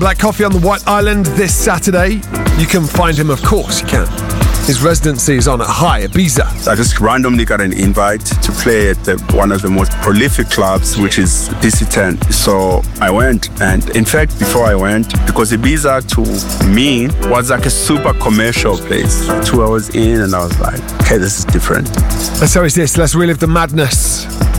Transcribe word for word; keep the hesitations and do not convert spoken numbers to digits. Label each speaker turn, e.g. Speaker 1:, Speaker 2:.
Speaker 1: Black Coffee on the White Island this Saturday. You can find him, of course, you can. His residency is on at High Ibiza.
Speaker 2: I just randomly got an invite to play at the, one of the most prolific clubs, which is D C ten. So I went, and in fact, before I went, because Ibiza to me was like a super commercial place. Two hours in, and I was like, okay, this is different.
Speaker 1: So is this. Let's relive the madness